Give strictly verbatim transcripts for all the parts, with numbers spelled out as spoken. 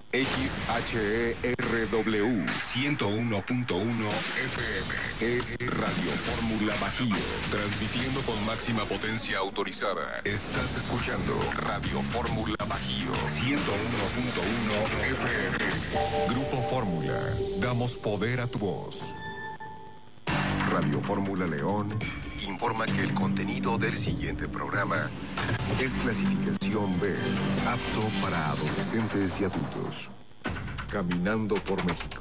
X H E R W ciento uno punto uno F M es Radio Fórmula Bajío, transmitiendo con máxima potencia autorizada. Estás escuchando Radio Fórmula Bajío ciento uno punto uno F M. Grupo Fórmula, damos poder a tu voz. Radio Fórmula León informa que el contenido del siguiente programa es clasificación B, apto para adolescentes y adultos. Caminando por México.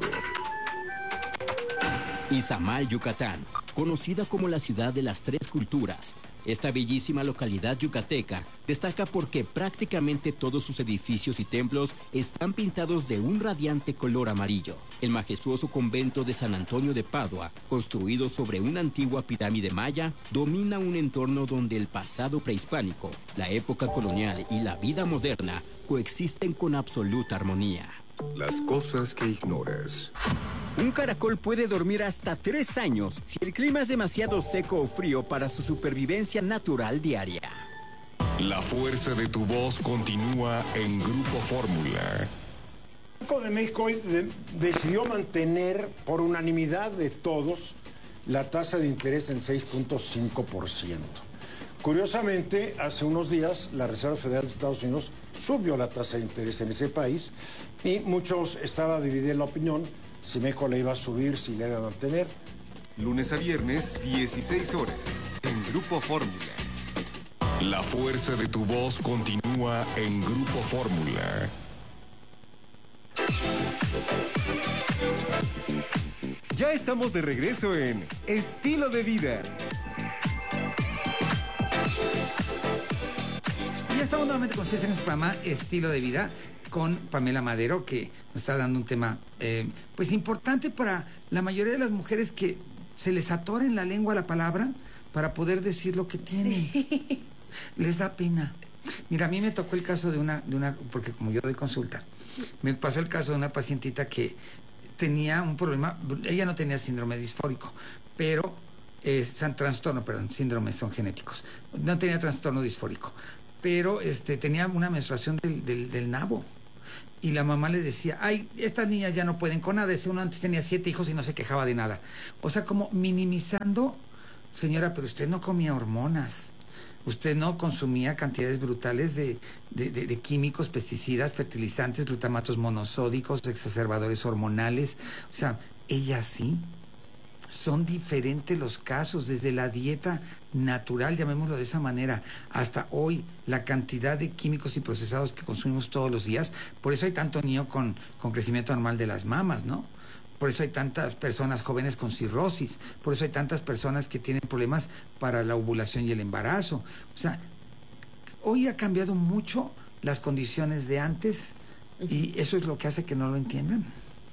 Izamal, Yucatán, conocida como la ciudad de las tres culturas. Esta bellísima localidad yucateca destaca porque prácticamente todos sus edificios y templos están pintados de un radiante color amarillo. El majestuoso convento de San Antonio de Padua, construido sobre una antigua pirámide maya, domina un entorno donde el pasado prehispánico, la época colonial y la vida moderna coexisten con absoluta armonía. Las cosas que ignoras. Un caracol puede dormir hasta tres años si el clima es demasiado seco o frío para su supervivencia natural diaria. La fuerza de tu voz continúa en Grupo Fórmula. El Banco de México hoy de, decidió mantener por unanimidad de todos la tasa de interés en seis punto cinco por ciento. Curiosamente, hace unos días la Reserva Federal de Estados Unidos subió la tasa de interés en ese país y muchos estaban divididos la opinión si México le iba a subir, si le iba a mantener. Lunes a viernes, dieciséis horas, en Grupo Fórmula. La fuerza de tu voz continúa en Grupo Fórmula. Ya estamos de regreso en Estilo de Vida. Y ya estamos nuevamente con ustedes en este programa Estilo de Vida con Pamela Madero, que nos está dando un tema eh, pues importante para la mayoría de las mujeres que se les atora en la lengua la palabra para poder decir lo que tienen. Sí. Les da pena. Mira, a mí me tocó el caso de una, de una, porque como yo doy consulta, me pasó el caso de una pacientita que tenía un problema, ella no tenía síndrome disfórico, pero eh, trastorno, perdón, síndromes son genéticos, no tenía trastorno disfórico, pero este, tenía una menstruación del, del, del nabo. Y la mamá le decía, ay, estas niñas ya no pueden con nada. Ese uno antes tenía siete hijos y no se quejaba de nada. O sea, como minimizando, señora, pero usted no comía hormonas. Usted no consumía cantidades brutales de, de, de, de químicos, pesticidas, fertilizantes, glutamatos monosódicos, exacerbadores hormonales. O sea, ella sí. Son diferentes los casos, desde la dieta natural, llamémoslo de esa manera, hasta hoy, la cantidad de químicos y procesados que consumimos todos los días. Por eso hay tanto niño con, con crecimiento normal de las mamas, ¿no? Por eso hay tantas personas jóvenes con cirrosis, por eso hay tantas personas que tienen problemas para la ovulación y el embarazo. O sea, hoy ha cambiado mucho las condiciones de antes y eso es lo que hace que no lo entiendan.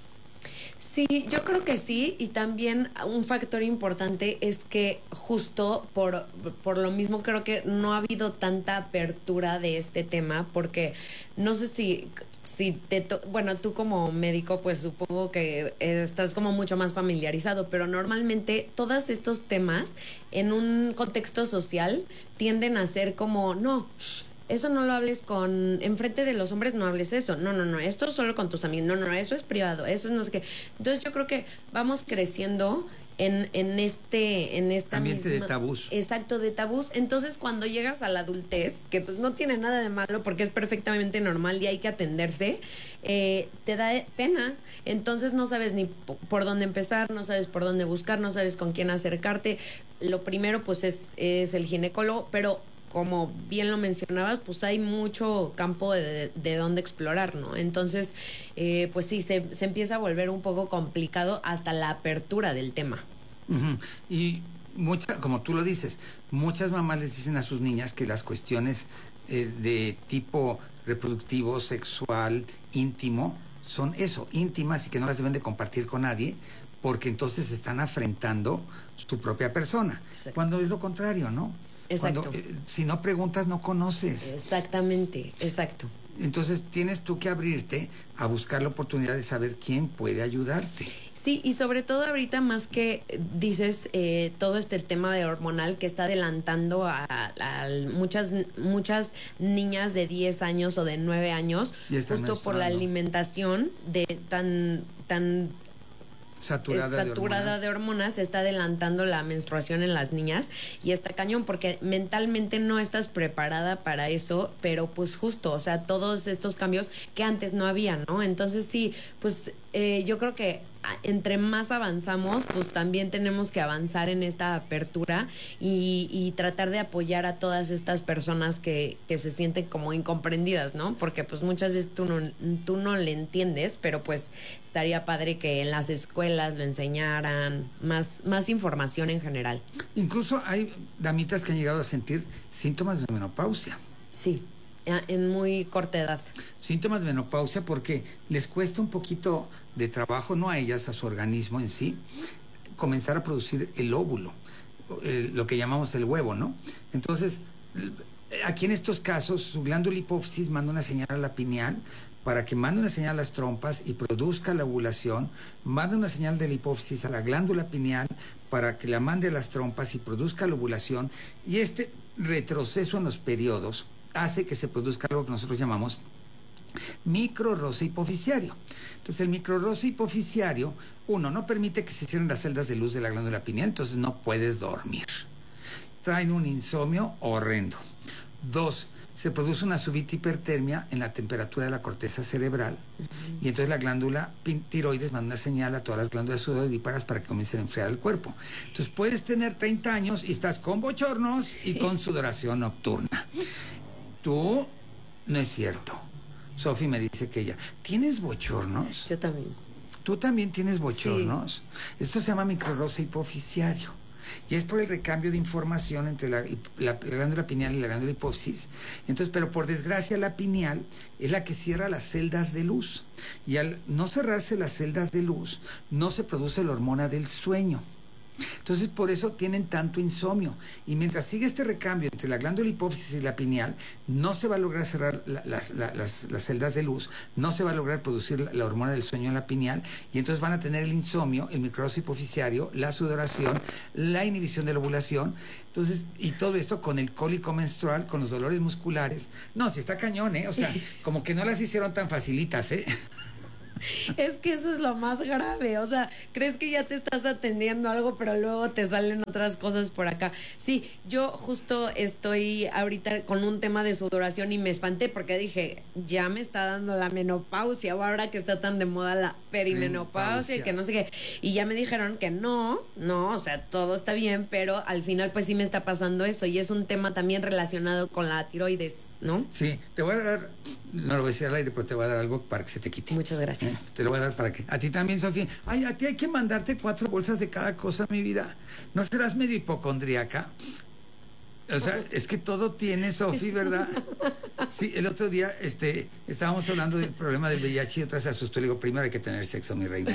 Sí, yo creo que sí, y también un factor importante es que justo por, por lo mismo creo que no ha habido tanta apertura de este tema, porque no sé si, si te, to- bueno, tú como médico pues supongo que estás como mucho más familiarizado, pero normalmente todos estos temas en un contexto social tienden a ser como, no, shh, eso no lo hables con, enfrente de los hombres no hables eso, no, no, no, esto solo con tus amigos, no, no, eso es privado, eso es no sé qué. Entonces yo creo que vamos creciendo en, en este, en esta ambiente misma, de tabús. Exacto, de tabús. Entonces cuando llegas a la adultez, que pues no tiene nada de malo porque es perfectamente normal y hay que atenderse, eh, te da pena, entonces no sabes ni por dónde empezar, no sabes por dónde buscar, no sabes con quién acercarte. Lo primero pues es, es el ginecólogo, pero como bien lo mencionabas, pues hay mucho campo de, de dónde explorar, ¿no? Entonces, eh, pues sí, se, se empieza a volver un poco complicado hasta la apertura del tema. Uh-huh. Y muchas, como tú lo dices, muchas mamás les dicen a sus niñas que las cuestiones eh, de tipo reproductivo, sexual, íntimo, son eso, íntimas y que no las deben de compartir con nadie, porque entonces están afrentando su propia persona. Exacto. Cuando es lo contrario, ¿no? Exacto. Cuando, eh, si no preguntas, no conoces. Exactamente, exacto. Entonces tienes tú que abrirte a buscar la oportunidad de saber quién puede ayudarte. Sí, y sobre todo ahorita más que dices eh, todo este tema de hormonal que está adelantando a, a muchas muchas niñas de diez años o de nueve años, justo por la alimentación de tan tan saturada, saturada de, hormonas. de hormonas, está adelantando la menstruación en las niñas y está cañón porque mentalmente no estás preparada para eso, pero pues justo, o sea, todos estos cambios que antes no había, ¿no? Entonces sí, pues eh, yo creo que entre más avanzamos, pues también tenemos que avanzar en esta apertura y, y tratar de apoyar a todas estas personas que, que se sienten como incomprendidas, ¿no? Porque pues muchas veces tú no, tú no le entiendes, pero pues estaría padre que en las escuelas lo enseñaran, más, más información en general. Incluso hay damitas que han llegado a sentir síntomas de menopausia. Sí, en muy corta edad. Síntomas de menopausia porque les cuesta un poquito de trabajo, no a ellas, a su organismo en sí, comenzar a producir el óvulo, eh, lo que llamamos el huevo, ¿no? Entonces, aquí en estos casos, su glándula hipófisis manda una señal a la pineal para que mande una señal a las trompas y produzca la ovulación, manda una señal de la hipófisis a la glándula pineal para que la mande a las trompas y produzca la ovulación, y este retroceso en los periodos hace que se produzca algo que nosotros llamamos microroce hipoficiario. Entonces el microroce hipoficiario, uno, no permite que se cierren las celdas de luz de la glándula pineal, entonces no puedes dormir. Traen un insomnio horrendo. Dos, se produce una súbita hipertermia en la temperatura de la corteza cerebral, uh-huh. y entonces la glándula tiroides manda una señal a todas las glándulas sudoríparas para que comiencen a enfriar el cuerpo. Entonces puedes tener treinta años y estás con bochornos y con sudoración nocturna. Tú, no es cierto. Sofi me dice que ella, ¿tienes bochornos? Yo también. ¿Tú también tienes bochornos? Sí. Esto se llama microroce hipoficiario. Y es por el recambio de información entre la, la, la glándula pineal y la glándula hipófisis. Entonces, pero por desgracia la pineal es la que cierra las celdas de luz. Y al no cerrarse las celdas de luz, no se produce la hormona del sueño. Entonces, por eso tienen tanto insomnio. Y mientras sigue este recambio entre la glándula hipófisis y la pineal, no se va a lograr cerrar la, las, la, las, las celdas de luz, no se va a lograr producir la, la hormona del sueño en la pineal, y entonces van a tener el insomnio, el microroce hipoficiario, la sudoración, la inhibición de la ovulación. Entonces, y todo esto con el cólico menstrual, con los dolores musculares. No, si está cañón, ¿eh? O sea, como que no las hicieron tan facilitas, ¿eh? Es que eso es lo más grave, o sea, crees que ya te estás atendiendo algo, pero luego te salen otras cosas por acá. Sí, yo justo estoy ahorita con un tema de sudoración y me espanté porque dije, ya me está dando la menopausia, o ahora que está tan de moda la perimenopausia y que no sé qué. Y ya me dijeron que no, no, o sea, todo está bien, pero al final pues sí me está pasando eso, y es un tema también relacionado con la tiroides, ¿no? Sí, te voy a dar, no lo voy a decir al aire, pero te voy a dar algo para que se te quite. Muchas gracias. ¿Eh? Te lo voy a dar para que... A ti también, Sofía. Ay, a ti hay que mandarte cuatro bolsas de cada cosa, mi vida. ¿No serás medio hipocondríaca? O sea, es que todo tiene, Sofía, ¿verdad? Sí, el otro día este, estábamos hablando del problema del V I H y otra se asustó. Le digo, primero hay que tener sexo, mi reina.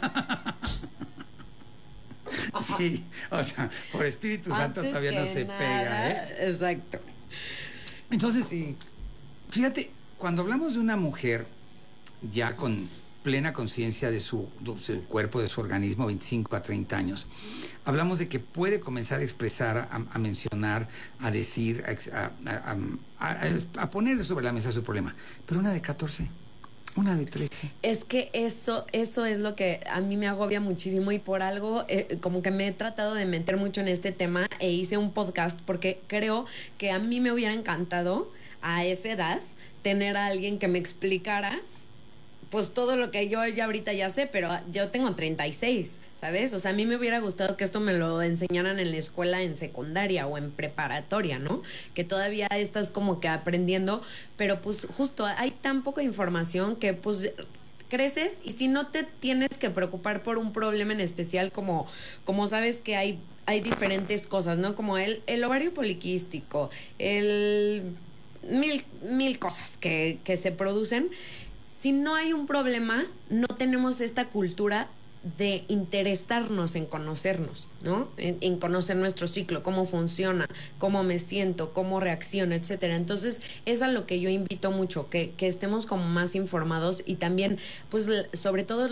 Sí, o sea, por Espíritu Santo Antes todavía no se nada, pega, ¿eh? Exacto. Entonces, sí. Fíjate, cuando hablamos de una mujer ya con plena conciencia de su, de su cuerpo, de su organismo, veinticinco a treinta años, hablamos de que puede comenzar a expresar, a, a mencionar, a decir, a, a, a, a, a poner sobre la mesa su problema. Pero una de catorce, una de trece. Es que eso, eso es lo que a mí me agobia muchísimo, y por algo eh, como que me he tratado de meter mucho en este tema e hice un podcast porque creo que a mí me hubiera encantado a esa edad tener a alguien que me explicara pues todo lo que yo ya ahorita ya sé, pero yo tengo treinta y seis, ¿sabes? O sea, a mí me hubiera gustado que esto me lo enseñaran en la escuela, en secundaria o en preparatoria, ¿no? Que todavía estás como que aprendiendo, pero pues justo hay tan poca información que pues creces, y si no te tienes que preocupar por un problema en especial, como, como sabes que hay, hay diferentes cosas, ¿no? Como el, el ovario poliquístico, el mil, mil cosas que, que se producen. Si no hay un problema, no tenemos esta cultura de interesarnos en conocernos, ¿no? En, en conocer nuestro ciclo, cómo funciona, cómo me siento, cómo reacciono, etcétera. Entonces, es a lo que yo invito mucho, que, que estemos como más informados, y también, pues, sobre todo los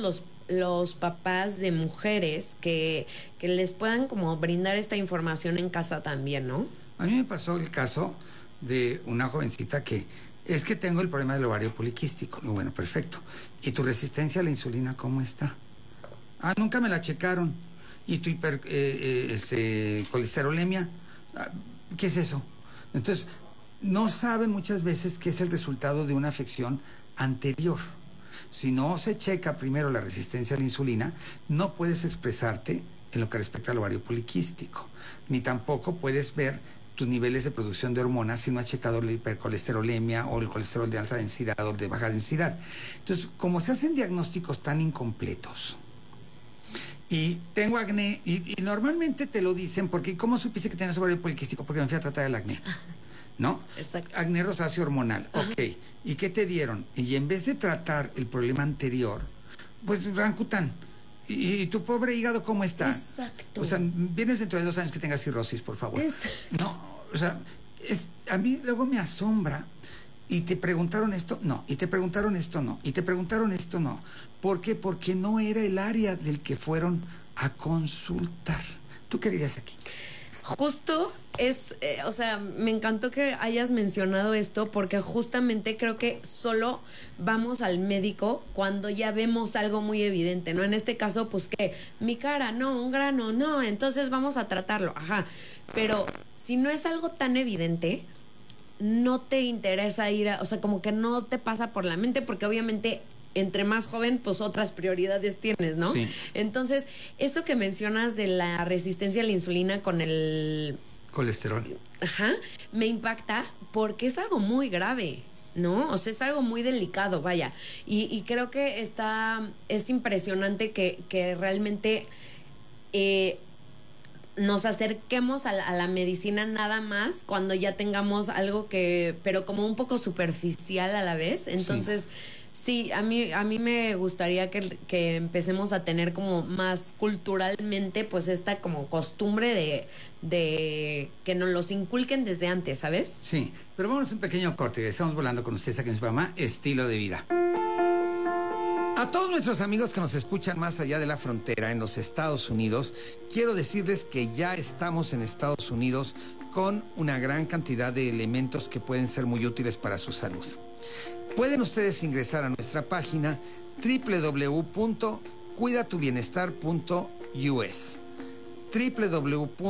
los papás de mujeres que, que les puedan como brindar esta información en casa también, ¿no? A mí me pasó el caso de una jovencita que es que tengo el problema del ovario poliquístico. Bueno, perfecto. ¿Y tu resistencia a la insulina cómo está? Ah, nunca me la checaron. ¿Y tu hiper, eh, eh, este, colesterolemia? Ah, ¿qué es eso? Entonces, no saben muchas veces que es el resultado de una afección anterior. Si no se checa primero la resistencia a la insulina, no puedes expresarte en lo que respecta al ovario poliquístico, ni tampoco puedes ver tus niveles de producción de hormonas si no has checado la hipercolesterolemia o el colesterol de alta densidad o de baja densidad. Entonces, como se hacen diagnósticos tan incompletos, y tengo acné, y, y normalmente te lo dicen, porque ¿cómo supiste que tienes ovario poliquístico? Porque me fui a tratar el acné. ¿No? Exacto. Acné rosáceo hormonal. Ajá. Ok. ¿Y qué te dieron? Y en vez de tratar el problema anterior, pues Rancutan. ¿Y, y tu pobre hígado cómo está? Exacto. O sea, vienes dentro de dos años que tengas cirrosis, por favor. Exacto. No, o sea, es, a mí luego me asombra. ¿Y te preguntaron esto? No. ¿Y te preguntaron esto? No. ¿Y te preguntaron esto? No. ¿Por qué? Porque no era el área del que fueron a consultar. ¿Tú qué dirías aquí? Justo es, eh, o sea, me encantó que hayas mencionado esto porque justamente creo que solo vamos al médico cuando ya vemos algo muy evidente, ¿no? En este caso, pues que mi cara, no, un grano, no, entonces vamos a tratarlo, ajá. Pero si no es algo tan evidente, no te interesa ir a, o sea, como que no te pasa por la mente porque obviamente entre más joven, pues otras prioridades tienes, ¿no? Sí. Entonces, eso que mencionas de la resistencia a la insulina con el colesterol. Ajá, me impacta porque es algo muy grave, ¿no? O sea, es algo muy delicado, vaya. Y, y creo que está, es impresionante que, que realmente eh, nos acerquemos a la, a la medicina nada más cuando ya tengamos algo que, pero como un poco superficial a la vez. Entonces, sí. Sí, a mí a mí me gustaría que, que empecemos a tener como más culturalmente pues esta como costumbre de, de que nos los inculquen desde antes, ¿sabes? Sí, pero vamos a un pequeño corte. Estamos volando con ustedes aquí en su programa Estilo de Vida. A todos nuestros amigos que nos escuchan más allá de la frontera en los Estados Unidos, quiero decirles que ya estamos en Estados Unidos con una gran cantidad de elementos que pueden ser muy útiles para su salud. Pueden ustedes ingresar a nuestra página doble u doble u doble u punto cuida tu bienestar punto u s doble u doble u doble u